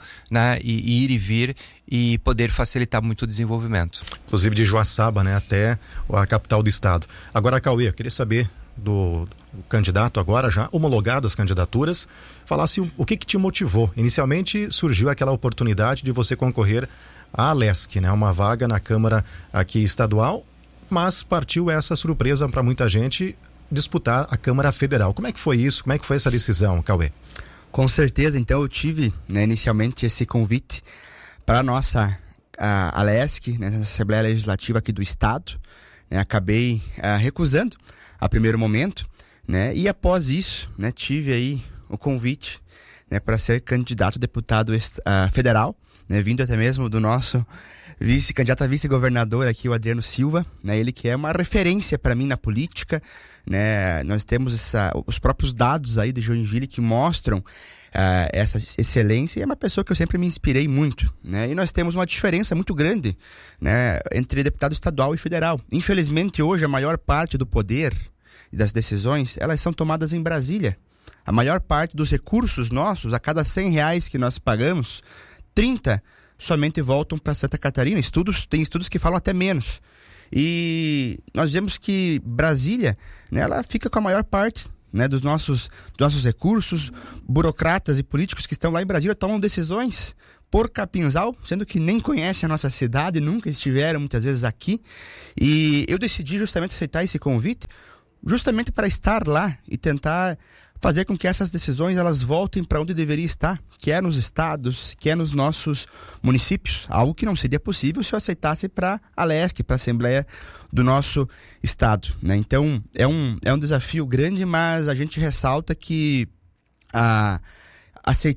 e ir e vir e poder facilitar muito o desenvolvimento. Inclusive de Joaçaba, até a capital do estado. Agora, Cauê, eu queria saber do candidato agora, já homologadas as candidaturas, falasse o que te motivou. Inicialmente surgiu aquela oportunidade de você concorrer a Alesc, uma vaga na Câmara aqui estadual, mas partiu essa surpresa para muita gente disputar a Câmara Federal. Como é que foi isso? Como é que foi essa decisão, Cauê? Com certeza, então eu tive inicialmente esse convite para a nossa Alesc, na Assembleia Legislativa aqui do Estado, acabei recusando a primeiro momento, e após isso, tive aí o convite para ser candidato a deputado federal, vindo até mesmo do nosso candidato a vice-governador aqui, o Adriano Silva, ele que é uma referência para mim na política, nós temos os próprios dados aí de Joinville que mostram essa excelência, e é uma pessoa que eu sempre me inspirei muito, e nós temos uma diferença muito grande, entre deputado estadual e federal. Infelizmente hoje a maior parte do poder e das decisões, elas são tomadas em Brasília. A maior parte dos recursos nossos, a cada R$100 que nós pagamos, 30 somente voltam para Santa Catarina. Tem estudos que falam até menos. E nós vemos que Brasília, ela fica com a maior parte dos nossos recursos. Burocratas e políticos que estão lá em Brasília tomam decisões por Capinzal, sendo que nem conhecem a nossa cidade, nunca estiveram muitas vezes aqui. E eu decidi justamente aceitar esse convite, justamente para estar lá e tentar fazer com que essas decisões elas voltem para onde deveria estar, que é nos estados, que é nos nossos municípios, algo que não seria possível se eu aceitasse para a Alesc, para a Assembleia do nosso estado, Então é um desafio grande, mas a gente ressalta que aceitei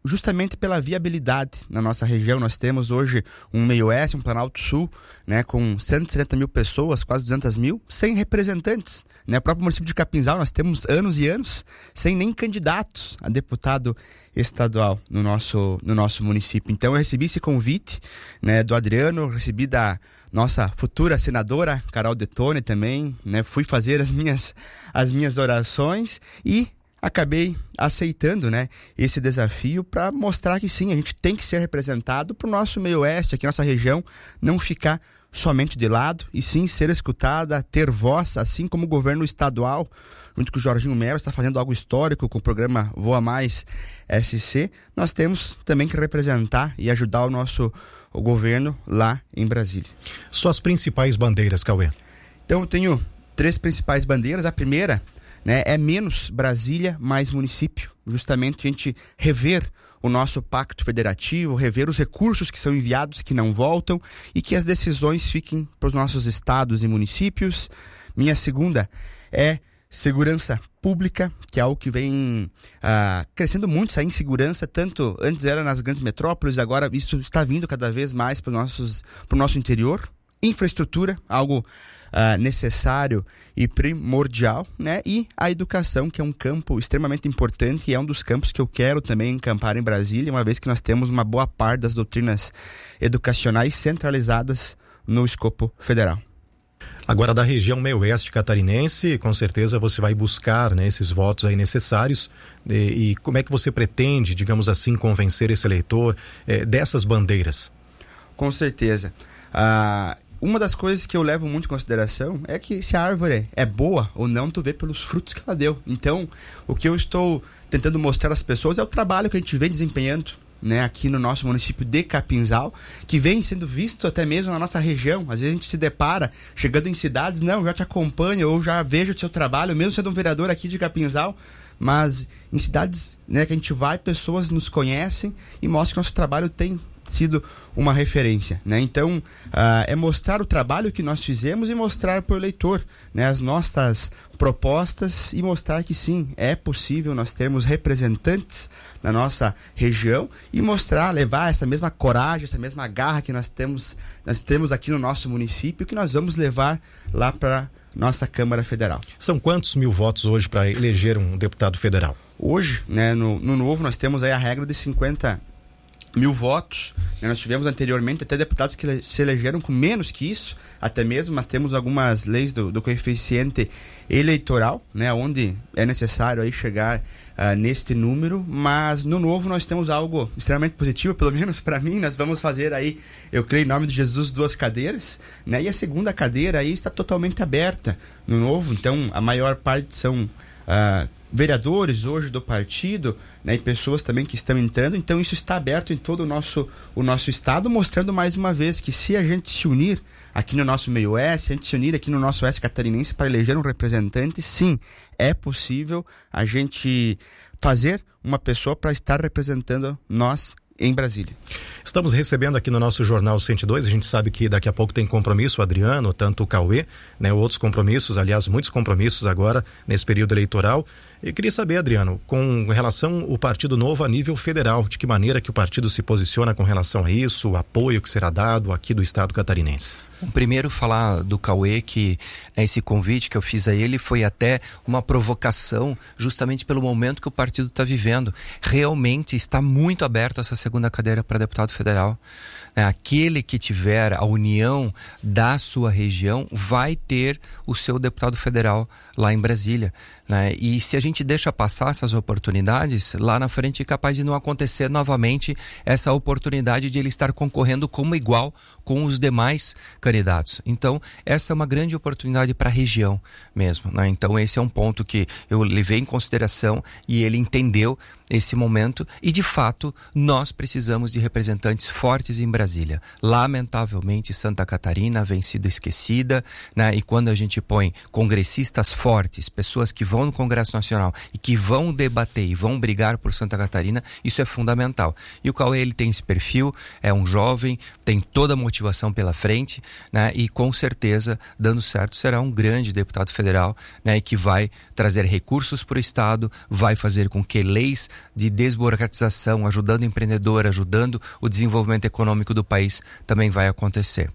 justamente pela viabilidade na nossa região. Nós temos hoje um Meio-Oeste, um Planalto Sul, né, com 170 mil pessoas, quase 200 mil, sem representantes. O próprio município de Capinzal, nós temos anos e anos sem nem candidatos a deputado estadual no nosso município. Então eu recebi esse convite, né, do Adriano, recebi da nossa futura senadora, Carol Detone também, né, fui fazer as minhas orações e acabei aceitando, né, esse desafio para mostrar que sim, a gente tem que ser representado para o nosso Meio-Oeste, aqui nossa região, não ficar somente de lado e sim ser escutada, ter voz, assim como o governo estadual, junto com o Jorginho Melo, está fazendo algo histórico com o programa Voa Mais SC. Nós temos também que representar e ajudar o governo lá em Brasília. Suas principais bandeiras, Cauê? Então eu tenho 3 principais bandeiras. A primeira, né, é menos Brasília, mais município. Justamente a gente rever o nosso pacto federativo, rever os recursos que são enviados, que não voltam, e que as decisões fiquem para os nossos estados e municípios. Minha segunda é segurança pública, que é algo que vem crescendo muito, essa insegurança, tanto antes era nas grandes metrópoles, agora isso está vindo cada vez mais para o nosso interior. Infraestrutura, algo necessário e primordial, né? E a educação, que é um campo extremamente importante e é um dos campos que eu quero também encampar em Brasília, uma vez que nós temos uma boa parte das doutrinas educacionais centralizadas no escopo federal. Agora, da região meio-oeste catarinense, com certeza você vai buscar, né, esses votos aí necessários. E como é que você pretende, digamos assim, convencer esse eleitor dessas bandeiras? Com certeza. Uma das coisas que eu levo muito em consideração é que se a árvore é boa ou não, tu vê pelos frutos que ela deu. Então, o que eu estou tentando mostrar às pessoas é o trabalho que a gente vem desempenhando, né, aqui no nosso município de Capinzal, que vem sendo visto até mesmo na nossa região. Às vezes a gente se depara chegando em cidades, não, já te acompanho ou já vejo o seu trabalho, mesmo sendo um vereador aqui de Capinzal, mas em cidades, né, que a gente vai, pessoas nos conhecem e mostram que nosso trabalho tem sido uma referência, né? Então é mostrar o trabalho que nós fizemos e mostrar para o eleitor, né, as nossas propostas e mostrar que sim, é possível nós termos representantes na nossa região e mostrar, levar essa mesma coragem, essa mesma garra que nós temos aqui no nosso município, que nós vamos levar lá para nossa Câmara Federal. São quantos mil votos hoje para eleger um deputado federal? Hoje, né, no novo, nós temos aí a regra de 50 mil votos, né? Nós tivemos anteriormente até deputados que se elegeram com menos que isso, até mesmo, mas temos algumas leis do coeficiente eleitoral, né, onde é necessário aí chegar neste número, mas no novo nós temos algo extremamente positivo, pelo menos para mim. Nós vamos fazer aí, eu creio em nome de Jesus, 2 cadeiras, né, e a segunda cadeira aí está totalmente aberta no novo. Então a maior parte são vereadores hoje do partido, né, e pessoas também que estão entrando. Então isso está aberto em todo o nosso estado, mostrando mais uma vez que se a gente se unir aqui no nosso meio-oeste, se a gente se unir aqui no nosso oeste catarinense para eleger um representante, sim, é possível a gente fazer uma pessoa para estar representando nós em Brasília. Estamos recebendo aqui no nosso Jornal 102, a gente sabe que daqui a pouco tem compromisso, o Adriano, tanto o Cauê, né, outros compromissos, aliás, muitos compromissos agora nesse período eleitoral. Eu queria saber, Adriano, com relação ao Partido Novo a nível federal, de que maneira que o partido se posiciona com relação a isso, o apoio que será dado aqui do estado catarinense? Bom, primeiro falar do Cauê, que esse convite que eu fiz a ele foi até uma provocação, justamente pelo momento que o partido está vivendo. Realmente está muito aberto essa segunda cadeira para deputado federal. Aquele que tiver a união da sua região vai ter o seu deputado federal lá em Brasília, né? E se a gente deixa passar essas oportunidades, lá na frente é capaz de não acontecer novamente essa oportunidade de ele estar concorrendo como igual com os demais candidatos. Então, essa é uma grande oportunidade para a região mesmo, né? Então, esse é um ponto que eu levei em consideração e ele entendeu esse momento e, de fato, nós precisamos de representantes fortes em Brasília. Lamentavelmente, Santa Catarina vem sido esquecida, né? E quando a gente põe congressistas fortes, pessoas que vão vão no Congresso Nacional e que vão debater e vão brigar por Santa Catarina, isso é fundamental. E o Cauê, ele tem esse perfil, é um jovem, tem toda a motivação pela frente, né? E com certeza, dando certo, será um grande deputado federal, né? E que vai trazer recursos para o Estado, vai fazer com que leis de desburocratização, ajudando o empreendedor, ajudando o desenvolvimento econômico do país, também vai acontecer.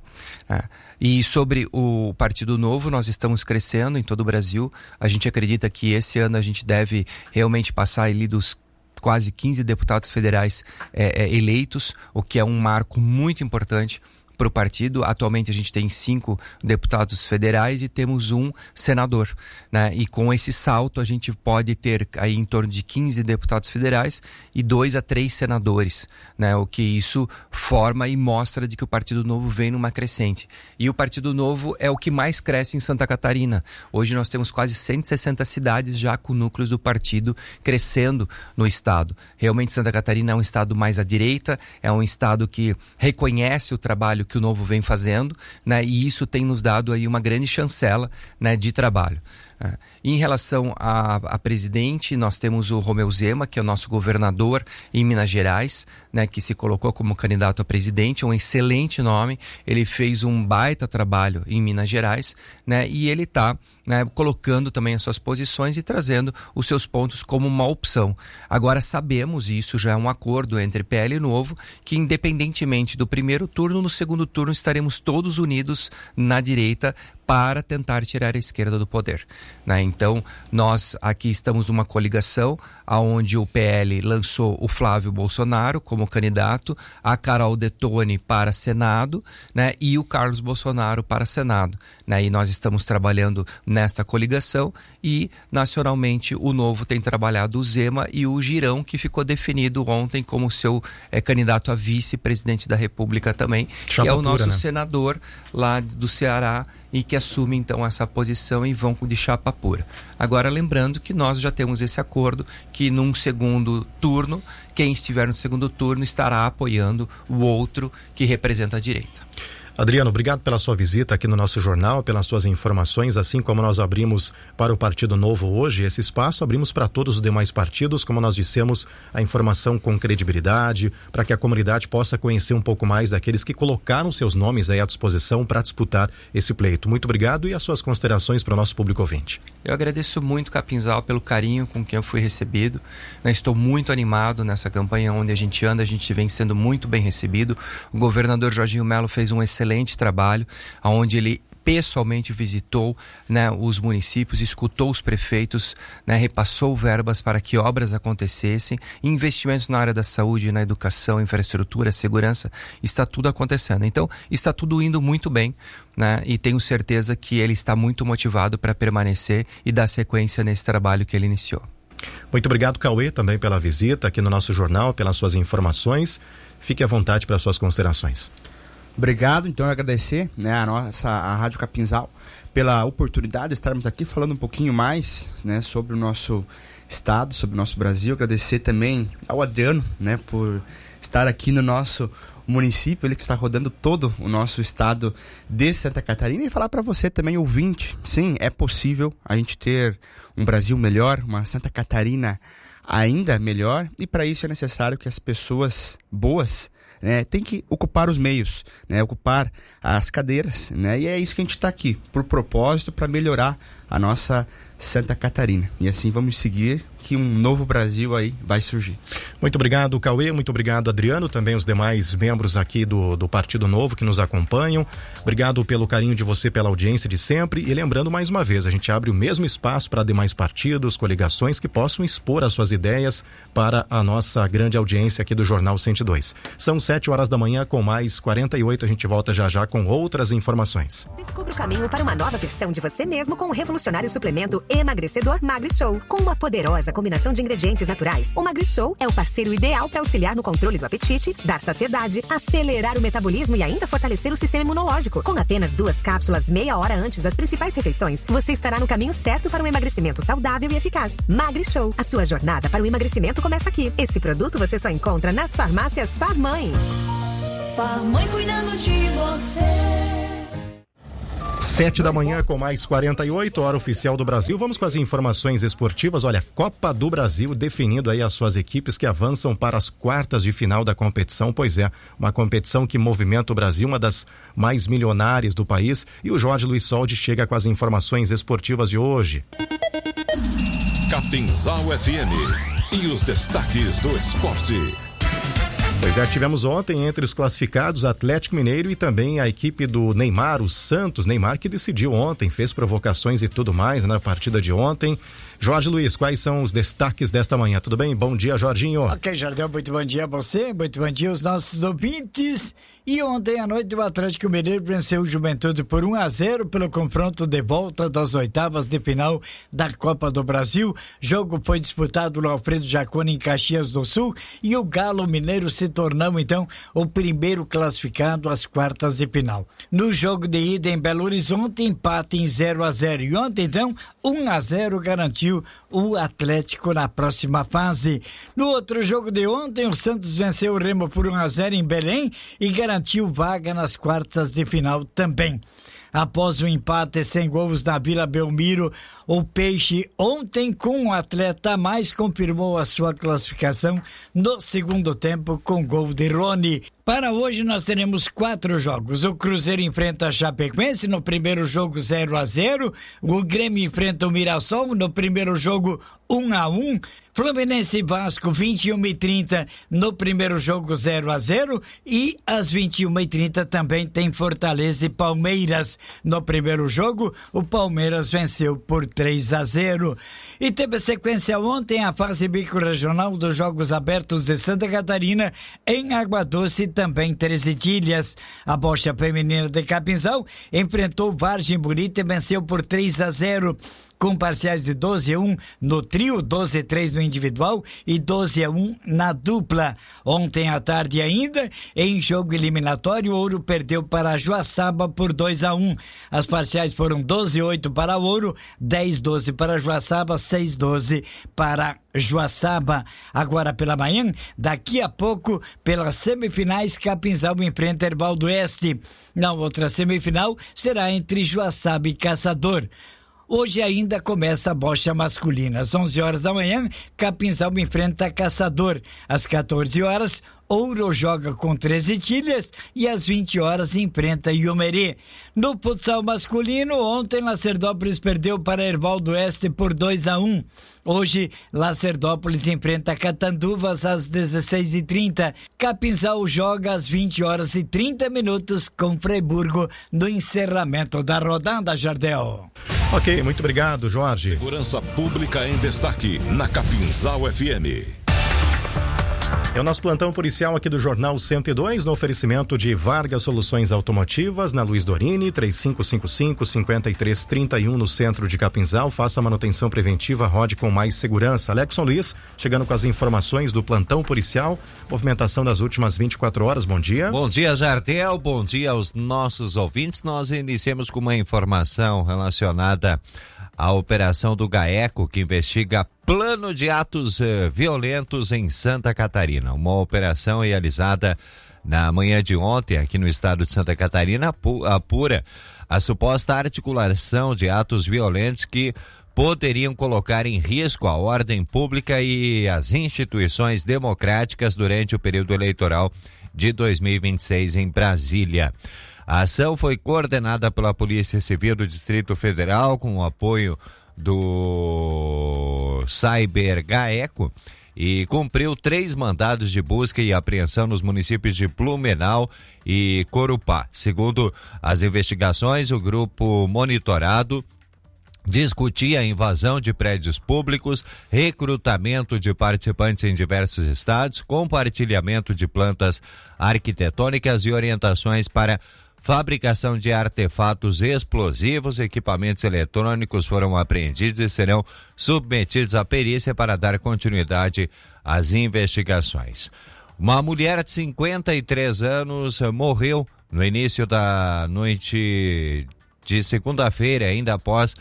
E sobre o Partido Novo, nós estamos crescendo em todo o Brasil. A gente acredita que esse ano a gente deve realmente passar ali dos quase 15 deputados federais eleitos, o que é um marco muito importante para o partido. Atualmente a gente tem 5 deputados federais e temos 1 senador, né? E com esse salto a gente pode ter aí em torno de 15 deputados federais e 2 a 3 senadores, né? O que isso forma e mostra de que o Partido Novo vem numa crescente. E o Partido Novo é o que mais cresce em Santa Catarina. Hoje nós temos quase 160 cidades já com núcleos do partido crescendo no estado. Realmente Santa Catarina é um estado mais à direita, é um estado que reconhece o trabalho que o Novo vem fazendo, né? E isso tem nos dado aí uma grande chancela, né, de trabalho. Em relação a presidente, nós temos o Romeu Zema, que é o nosso governador em Minas Gerais, né, que se colocou como candidato a presidente, um excelente nome. Ele fez um baita trabalho em Minas Gerais, né, e ele está, né, colocando também as suas posições e trazendo os seus pontos como uma opção. Agora sabemos, e isso já é um acordo entre PL e Novo, que independentemente do primeiro turno, no segundo turno estaremos todos unidos na direita para tentar tirar a esquerda do poder, né? Então, nós aqui estamos numa coligação onde o PL lançou o Flávio Bolsonaro como candidato, a Carol Detone para Senado, né? E o Carlos Bolsonaro para Senado, né? E nós estamos trabalhando nesta coligação e nacionalmente o Novo tem trabalhado o Zema e o Girão, que ficou definido ontem como seu candidato a vice-presidente da República também, Chapa que é o pura, nosso né? senador lá do Ceará e que assume então essa posição e vão de chapa pura. Agora lembrando que nós já temos esse acordo que num segundo turno, quem estiver no segundo turno estará apoiando o outro que representa a direita. Adriano, obrigado pela sua visita aqui no nosso jornal, pelas suas informações, assim como nós abrimos para o Partido Novo hoje esse espaço, abrimos para todos os demais partidos, como nós dissemos, a informação com credibilidade, para que a comunidade possa conhecer um pouco mais daqueles que colocaram seus nomes aí à disposição para disputar esse pleito. Muito obrigado e as suas considerações para o nosso público ouvinte. Eu agradeço muito, Capinzal, pelo carinho com que eu fui recebido. Estou muito animado nessa campanha onde a gente anda, a gente vem sendo muito bem recebido. O governador Jorginho Melo fez um excelente trabalho, onde ele pessoalmente visitou, né, os municípios, escutou os prefeitos, né, repassou verbas para que obras acontecessem, investimentos na área da saúde, na educação, infraestrutura, segurança, está tudo acontecendo. Então, está tudo indo muito bem, né, e tenho certeza que ele está muito motivado para permanecer e dar sequência nesse trabalho que ele iniciou. Muito obrigado, Cauê, também pela visita aqui no nosso jornal, pelas suas informações. Fique à vontade para as suas considerações. Obrigado, então eu agradecer, né, a Rádio Capinzal pela oportunidade de estarmos aqui falando um pouquinho mais, né, sobre o nosso estado, sobre o nosso Brasil. Agradecer também ao Adriano, né, por estar aqui no nosso município, ele que está rodando todo o nosso estado de Santa Catarina, e falar para você também, ouvinte, sim, é possível a gente ter um Brasil melhor, uma Santa Catarina ainda melhor, e para isso é necessário que as pessoas boas, né, tem que ocupar os meios, né, ocupar as cadeiras, né, e é isso que a gente está aqui, por propósito, para melhorar a nossa Santa Catarina. E assim vamos seguir, que um novo Brasil aí vai surgir. Muito obrigado, Cauê, muito obrigado, Adriano, também os demais membros aqui do Partido Novo que nos acompanham. Obrigado pelo carinho de você, pela audiência de sempre, e lembrando mais uma vez, a gente abre o mesmo espaço para demais partidos, coligações que possam expor as suas ideias para a nossa grande audiência aqui do Jornal 102. São 7h da manhã com mais 48, a gente volta já já com outras informações. Descubra o caminho para uma nova versão de você mesmo com o revolucionário suplemento emagrecedor MagriShow. Com uma poderosa combinação de ingredientes naturais, o MagriShow é o parceiro ideal para auxiliar no controle do apetite, dar saciedade, acelerar o metabolismo e ainda fortalecer o sistema imunológico. Com apenas 2 cápsulas meia hora antes das principais refeições, você estará no caminho certo para um emagrecimento saudável e eficaz. MagriShow, a sua jornada para o emagrecimento começa aqui. Esse produto você só encontra nas farmácias Farmãe. Farmãe cuidando de você. 7 da manhã com mais 48, hora oficial do Brasil. Vamos com as informações esportivas. Olha, Copa do Brasil definindo aí as suas equipes que avançam para as quartas de final da competição. Pois é, uma competição que movimenta o Brasil, uma das mais milionárias do país. E o Jorge Luiz Soldi chega com as informações esportivas de hoje. Capinzal FM e os destaques do esporte. Pois é, tivemos ontem entre os classificados Atlético Mineiro e também a equipe do Neymar, o Santos. Neymar que decidiu ontem, fez provocações e tudo mais na partida de ontem. Jorge Luiz, quais são os destaques desta manhã? Tudo bem? Bom dia, Jorginho. Ok, Jardel, muito bom dia a você, muito bom dia aos nossos ouvintes. E ontem à noite o Atlético Mineiro venceu o Juventude por 1-0 pelo confronto de volta das oitavas de final da Copa do Brasil. Jogo foi disputado no Alfredo Jaconi em Caxias do Sul e o Galo Mineiro se tornou então o primeiro classificado às quartas de final. No jogo de ida em Belo Horizonte, empate em 0-0 e ontem então 1-0 garantiu o Atlético na próxima fase. No outro jogo de ontem, o Santos venceu o Remo por 1-0 em Belém e garantiu vaga nas quartas de final também. Após o empate sem gols na Vila Belmiro, o Peixe ontem com um atleta a mais confirmou a sua classificação no segundo tempo com gol de Rony. Para hoje nós teremos 4 jogos. O Cruzeiro enfrenta a Chapecoense no primeiro jogo 0-0. O Grêmio enfrenta o Mirassol no primeiro jogo 1-1. Fluminense e Vasco 21h30 no primeiro jogo 0-0 e às 21h30 também tem Fortaleza e Palmeiras. No primeiro jogo o Palmeiras venceu por 3-0. E teve sequência ontem a fase bicorregional dos Jogos Abertos de Santa Catarina em Água Doce e também Três Itilhas. A bocha feminina de Capinzal enfrentou Vargem Bonita e venceu por 3-0. Com parciais de 12-1 no trio, 12-3 no individual e 12-1 na dupla. Ontem à tarde ainda, em jogo eliminatório, o Ouro perdeu para Joaçaba por 2-1. As parciais foram 12-8 para o Ouro, 10-12 para Joaçaba, 6-12 para Joaçaba. Agora pela manhã, daqui a pouco, pelas semifinais, Capinzal enfrenta Herbal do Oeste. Na outra semifinal, será entre Joaçaba e Caçador. Hoje ainda começa a bocha masculina. Às 11 horas da manhã, Capinzal enfrenta Caçador. Às 14 horas, Ouro joga com Três Itilhas e às 20 horas enfrenta Iomerê. No futsal masculino, ontem Lacerdópolis perdeu para Herbal do Oeste por 2-1. Hoje, Lacerdópolis enfrenta Catanduvas às 16h30. Capinzal joga às 20 horas e 30 minutos com Freiburgo no encerramento da rodada, Jardel. Ok, muito obrigado, Jorge. Segurança Pública em destaque na Capinzal FM. É o nosso plantão policial aqui do Jornal 102, no oferecimento de Vargas Soluções Automotivas, na Luiz Dorini, 3555-5331, no centro de Capinzal. Faça a manutenção preventiva, rode com mais segurança. Alexson Luiz, chegando com as informações do plantão policial, movimentação das últimas 24 horas. Bom dia. Bom dia, Jardel. Bom dia aos nossos ouvintes. Nós iniciamos com uma informação relacionada à operação do GAECO, que investiga plano de atos violentos em Santa Catarina. Uma operação realizada na manhã de ontem aqui no estado de Santa Catarina apura a suposta articulação de atos violentos que poderiam colocar em risco a ordem pública e as instituições democráticas durante o período eleitoral de 2026 em Brasília. A ação foi coordenada pela Polícia Civil do Distrito Federal com o apoio do Cyber GAECO e cumpriu 3 mandados de busca e apreensão nos municípios de Blumenau e Corupá. Segundo as investigações, o grupo monitorado discutia a invasão de prédios públicos, recrutamento de participantes em diversos estados, compartilhamento de plantas arquitetônicas e orientações para fabricação de artefatos explosivos. Equipamentos eletrônicos foram apreendidos e serão submetidos à perícia para dar continuidade às investigações. Uma mulher de 53 anos morreu no início da noite de segunda-feira, ainda após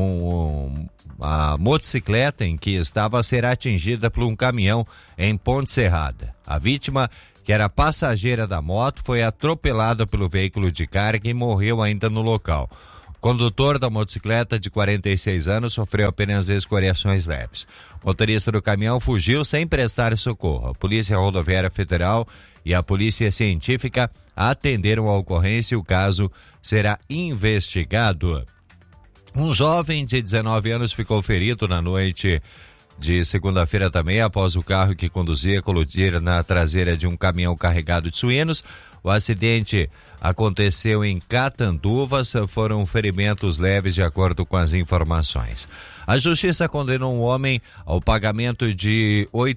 a motocicleta em que estava a ser atingida por um caminhão em Ponte Serrada. A vítima, que era passageira da moto, foi atropelada pelo veículo de carga e morreu ainda no local. Condutor da motocicleta de 46 anos sofreu apenas escoriações leves. O motorista do caminhão fugiu sem prestar socorro. A Polícia Rodoviária Federal e a Polícia Científica atenderam a ocorrência e o caso será investigado. Um jovem de 19 anos ficou ferido na noite de segunda-feira também, após o carro que conduzia colidir na traseira de um caminhão carregado de suínos. O acidente aconteceu em Catanduvas, foram ferimentos leves de acordo com as informações. A Justiça condenou um homem ao pagamento de R$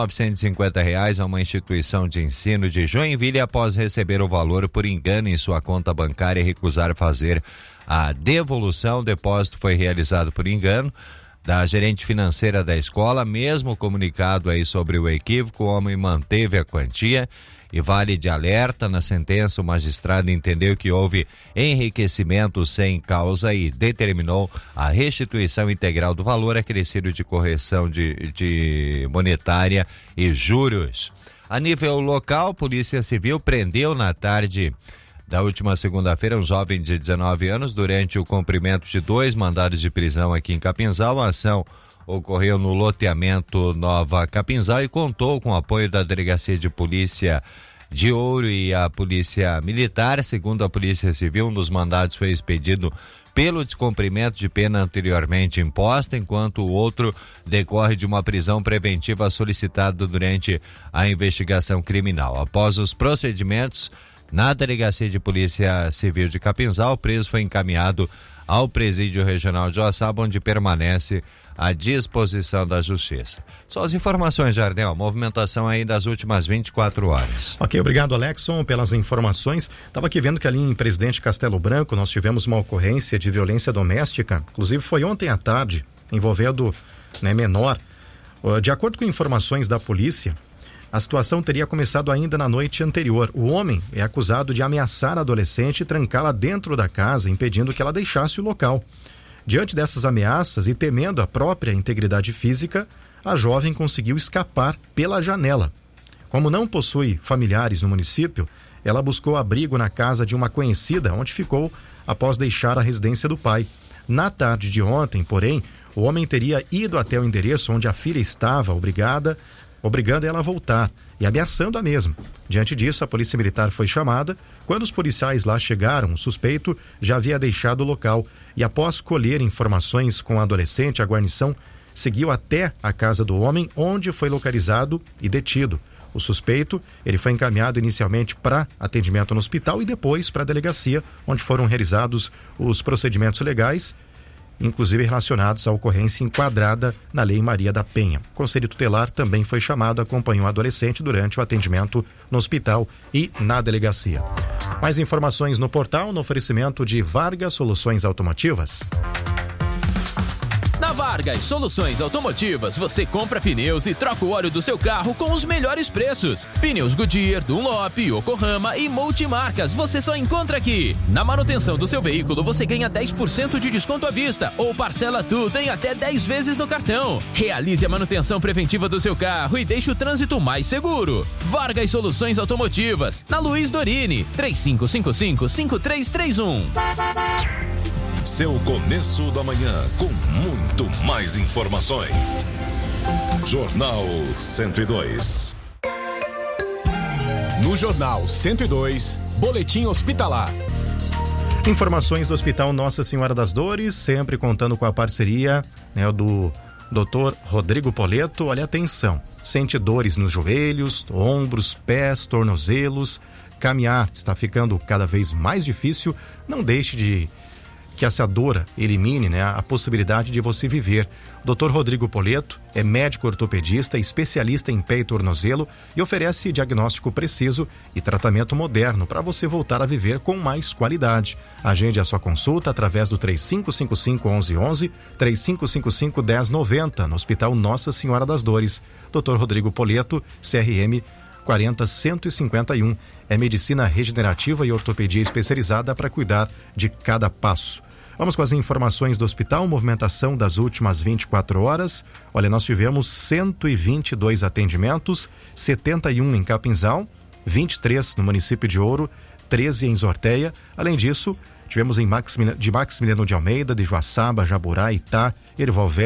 8.950 a uma instituição de ensino de Joinville após receber o valor por engano em sua conta bancária e recusar fazer a devolução. O depósito foi realizado por engano da gerente financeira da escola. Mesmo comunicado aí sobre o equívoco, o homem manteve a quantia. E vale de alerta, na sentença o magistrado entendeu que houve enriquecimento sem causa e determinou a restituição integral do valor acrescido de correção de monetária e juros. A nível local, Polícia Civil prendeu na tarde da última segunda-feira um jovem de 19 anos durante o cumprimento de 2 mandados de prisão aqui em Capinzal. A ação ocorreu no loteamento Nova Capinzal e contou com o apoio da Delegacia de Polícia de Ouro e a Polícia Militar. Segundo a Polícia Civil, um dos mandados foi expedido pelo descumprimento de pena anteriormente imposta, enquanto o outro decorre de uma prisão preventiva solicitada durante a investigação criminal. Após os procedimentos na Delegacia de Polícia Civil de Capinzal, o preso foi encaminhado ao Presídio Regional de Joaçaba, onde permanece à disposição da Justiça. Só as informações, Jardel, movimentação aí das últimas 24 horas. Ok, obrigado, Alexson, pelas informações. Estava aqui vendo que ali em Presidente Castelo Branco nós tivemos uma ocorrência de violência doméstica, inclusive foi ontem à tarde, envolvendo menor. De acordo com informações da polícia, a situação teria começado ainda na noite anterior. O homem é acusado de ameaçar a adolescente e trancá-la dentro da casa, impedindo que ela deixasse o local. Diante dessas ameaças e temendo a própria integridade física, a jovem conseguiu escapar pela janela. Como não possui familiares no município, ela buscou abrigo na casa de uma conhecida, onde ficou após deixar a residência do pai. Na tarde de ontem, porém, o homem teria ido até o endereço onde a filha estava, obrigando ela a voltar e ameaçando a mesma. Diante disso, a polícia militar foi chamada. Quando os policiais lá chegaram, o suspeito já havia deixado o local e, após colher informações com a adolescente, a guarnição seguiu até a casa do homem, onde foi localizado e detido. O suspeito, ele foi encaminhado inicialmente para atendimento no hospital e depois para a delegacia, onde foram realizados os procedimentos legais, inclusive relacionados à ocorrência enquadrada na Lei Maria da Penha. O Conselho Tutelar também foi chamado, acompanhou a adolescente durante o atendimento no hospital e na delegacia. Mais informações no portal, no oferecimento de Vargas Soluções Automotivas. Na Vargas Soluções Automotivas, você compra pneus e troca o óleo do seu carro com os melhores preços. Pneus Goodyear, Dunlop, Yokohama e multimarcas, você só encontra aqui. Na manutenção do seu veículo, você ganha 10% de desconto à vista ou parcela tudo em até 10 vezes no cartão. Realize a manutenção preventiva do seu carro e deixe o trânsito mais seguro. Vargas Soluções Automotivas, na Luiz Dorini, 3555-5331. Seu começo da manhã com muito mais informações. Jornal 102. No Jornal 102, Boletim Hospitalar. Informações do Hospital Nossa Senhora das Dores, sempre contando com a parceria do Dr. Rodrigo Poleto. Olha, atenção, sente dores nos joelhos, ombros, pés, tornozelos, caminhar está ficando cada vez mais difícil. Não deixe de que essa dor elimine a possibilidade de você viver. Dr. Rodrigo Poleto é médico ortopedista, especialista em pé e tornozelo e oferece diagnóstico preciso e tratamento moderno para você voltar a viver com mais qualidade. Agende a sua consulta através do 3555-1111, 3555-1090, no Hospital Nossa Senhora das Dores. Dr. Rodrigo Poleto, CRM 40151. É medicina regenerativa e ortopedia especializada para cuidar de cada passo. Vamos com as informações do hospital, movimentação das últimas 24 horas. Olha, nós tivemos 122 atendimentos, 71 em Capinzal, 23 no município de Ouro, 13 em Zorteia. Além disso, tivemos de Maximiliano de Almeida, de Joaçaba, Jaburá, Itá, Erval Velho,